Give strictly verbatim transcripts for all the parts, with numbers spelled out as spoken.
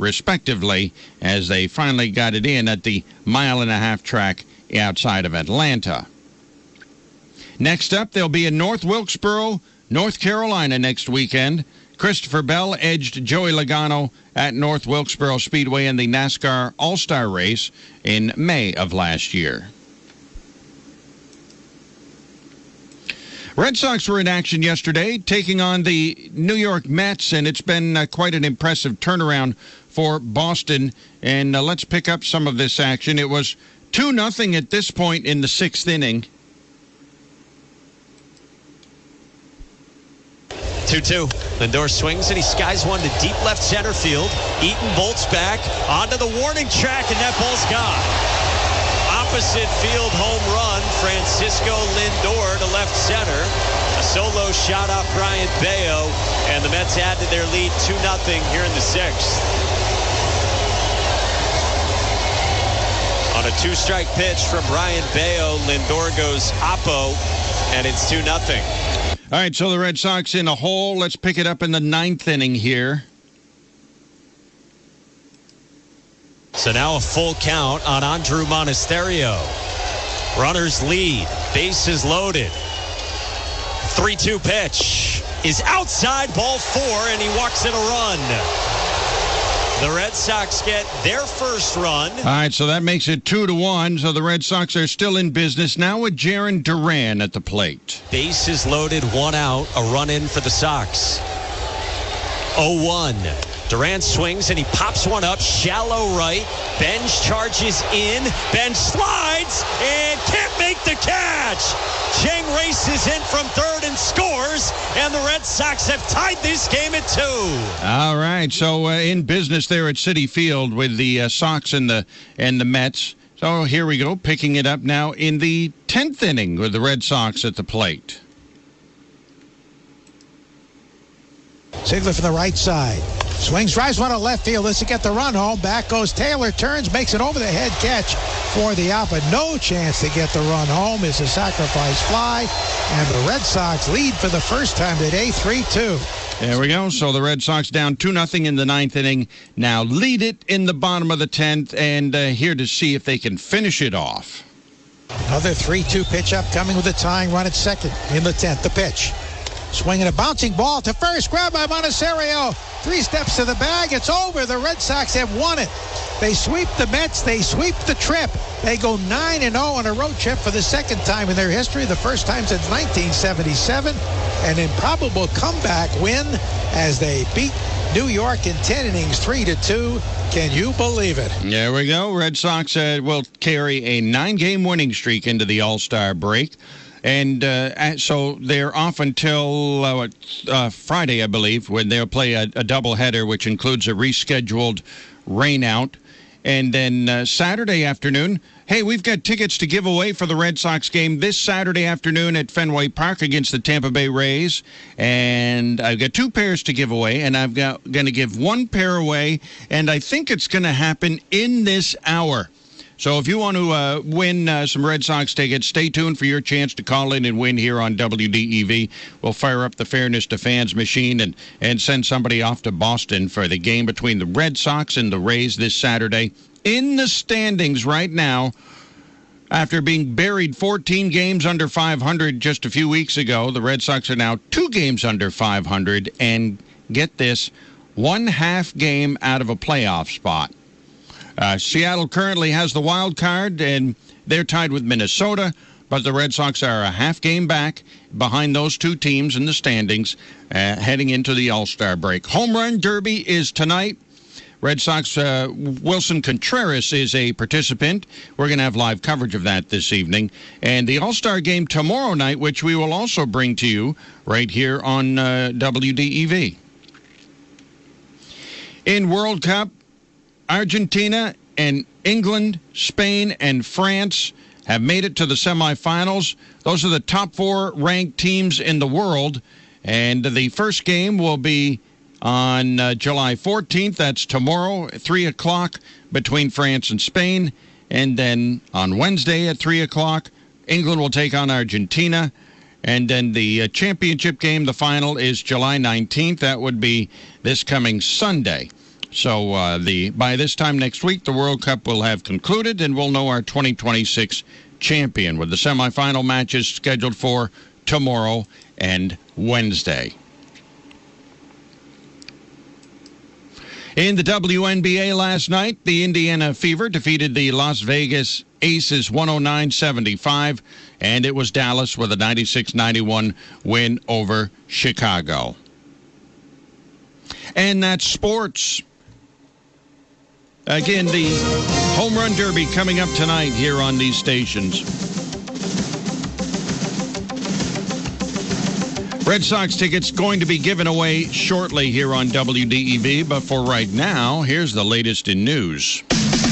respectively, as they finally got it in at the mile and a half track outside of Atlanta. Next up, they'll be in North Wilkesboro, North Carolina next weekend. Christopher Bell edged Joey Logano at North Wilkesboro Speedway in the NASCAR All-Star Race in May of last year. Red Sox were in action yesterday, taking on the New York Mets, and it's been uh, quite an impressive turnaround for Boston. And uh, let's pick up some of this action. It was two nothing at this point in the sixth inning. two two. Lindor swings and he skies one to deep left center field. Eaton bolts back onto the warning track, and that ball's gone. Opposite field home run, Francisco Lindor to left center. A solo shot off Brian Bayo, and the Mets add to their lead two nothing here in the sixth. On a two-strike pitch from Brian Bayo, Lindor goes oppo, and it's two nothing. All right, so the Red Sox in a hole. Let's pick it up in the ninth inning here. So now a full count on Andrew Monasterio. Runners lead. Bases loaded. three two pitch is outside, ball four, and he walks in a run. The Red Sox get their first run. All right, so that makes it two to one. So the Red Sox are still in business now with Jarren Duran at the plate. Bases loaded, one out, a run in for the Sox. oh one. Duran swings and he pops one up, shallow right. Benj charges in. Benj slides and can't make the catch. Chang races in from third and scores, and the Red Sox have tied this game at two. All right, so uh, in business there at Citi Field with the uh, Sox and the and the Mets. So here we go, picking it up now in the tenth inning with the Red Sox at the plate. Ziegler from the right side. Swings, drives one to left field. This to get the run home. Back goes Taylor. Turns, makes an over-the-head catch for the out, but no chance to get the run home. It's a sacrifice fly, and the Red Sox lead for the first time today, three two. There we go. So the Red Sox down two nothing in the ninth inning. Now lead it in the bottom of the tenth, and uh, here to see if they can finish it off. Another three two pitch up, coming with a tying run at second in the tenth. The pitch. Swinging a bouncing ball to first, grabbed by Monasterio. Three steps to the bag. It's over. The Red Sox have won it. They sweep the Mets. They sweep the trip. They go nine and oh on a road trip for the second time in their history, the first time since nineteen seventy-seven. An improbable comeback win as they beat New York in ten innings, three to two. Can you believe it? There we go. Red Sox uh, will carry a nine-game winning streak into the All-Star break. And uh, so they're off until uh, uh, Friday, I believe, when they'll play a, a doubleheader, which includes a rescheduled rainout. And then uh, Saturday afternoon, hey, we've got tickets to give away for the Red Sox game this Saturday afternoon at Fenway Park against the Tampa Bay Rays. And I've got two pairs to give away, and I've got going to give one pair away, and I think it's going to happen in this hour. So if you want to uh, win uh, some Red Sox tickets, stay tuned for your chance to call in and win here on W D E V. We'll fire up the Fairness to Fans machine and, and send somebody off to Boston for the game between the Red Sox and the Rays this Saturday. In the standings right now, after being buried fourteen games under five hundred just a few weeks ago, the Red Sox are now two games under five hundred and, get this, one half game out of a playoff spot. Uh, Seattle currently has the wild card, and they're tied with Minnesota, but the Red Sox are a half game back behind those two teams in the standings uh, heading into the All-Star break. Home Run Derby is tonight. Red Sox, uh, Wilson Contreras is a participant. We're going to have live coverage of that this evening. And the All-Star game tomorrow night, which we will also bring to you right here on uh, W D E V. In World Cup, Argentina and England, Spain, and France have made it to the semifinals. Those are the top four ranked teams in the world. And the first game will be on uh, July fourteenth. That's tomorrow at three o'clock between France and Spain. And then on Wednesday at three o'clock, England will take on Argentina. And then the uh, championship game, the final, is July nineteenth. That would be this coming Sunday. So uh, the by this time next week, the World Cup will have concluded, and we'll know our twenty twenty-six champion, with the semifinal matches scheduled for tomorrow and Wednesday. In the W N B A last night, the Indiana Fever defeated the Las Vegas Aces one oh nine seventy-five, and it was Dallas with a ninety-six ninety-one win over Chicago. And that's sports. Again, the Home Run Derby coming up tonight here on these stations. Red Sox tickets going to be given away shortly here on W D E V, but for right now, here's the latest in news.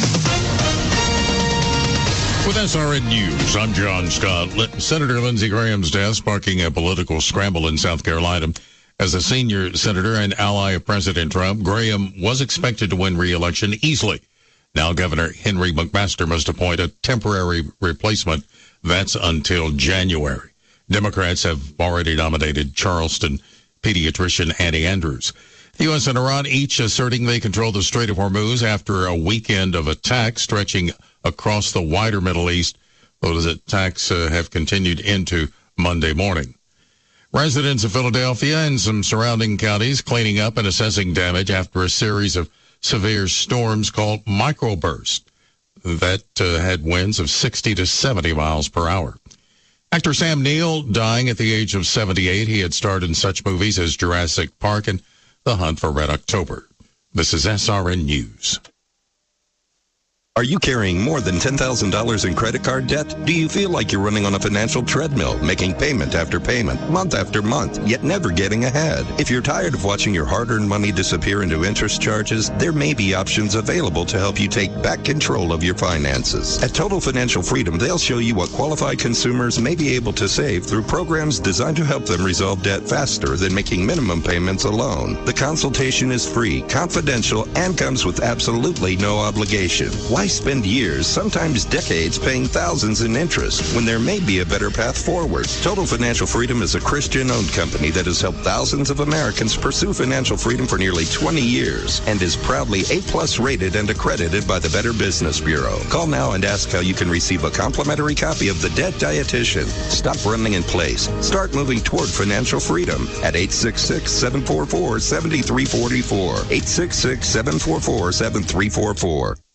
With S R N News, I'm John Scott. Senator Lindsey Graham's death sparking a political scramble in South Carolina. As a senior senator and ally of President Trump, Graham was expected to win re-election easily. Now Governor Henry McMaster must appoint a temporary replacement. That's until January. Democrats have already nominated Charleston pediatrician Annie Andrews. The U S and Iran each asserting they control the Strait of Hormuz after a weekend of attacks stretching across the wider Middle East. Those attacks uh, have continued into Monday morning. Residents of Philadelphia and some surrounding counties cleaning up and assessing damage after a series of severe storms called microburst that uh, had winds of sixty to seventy miles per hour. Actor Sam Neill dying at the age of seventy-eight. He had starred in such movies as Jurassic Park and The Hunt for Red October. This is S R N News. Are you carrying more than ten thousand dollars in credit card debt? Do you feel like you're running on a financial treadmill, making payment after payment, month after month, yet never getting ahead? If you're tired of watching your hard-earned money disappear into interest charges, there may be options available to help you take back control of your finances. At Total Financial Freedom, they'll show you what qualified consumers may be able to save through programs designed to help them resolve debt faster than making minimum payments alone. The consultation is free, confidential, and comes with absolutely no obligation. Why spend years, sometimes decades, paying thousands in interest when there may be a better path forward? Total Financial Freedom is a Christian-owned company that has helped thousands of Americans pursue financial freedom for nearly twenty years and is proudly A-plus rated and accredited by the Better Business Bureau. Call now and ask how you can receive a complimentary copy of The Debt Dietitian. Stop running in place. Start moving toward financial freedom at eight six six, seven four four, seven three four four. eight six six, seven four four, seven three four four.